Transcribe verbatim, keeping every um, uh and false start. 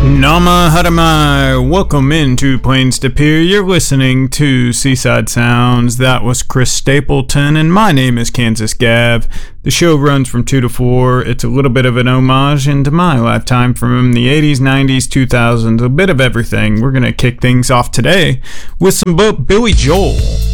Nama Haramai, welcome into Plains to Pier. You're listening to Seaside Sounds. That was Chris Stapleton, and my name is Kansas Gav. The show runs from two to four. It's a little bit of an homage into my lifetime from the eighties, nineties, two thousands, a bit of everything. We're going to kick things off today with some Billy Joel.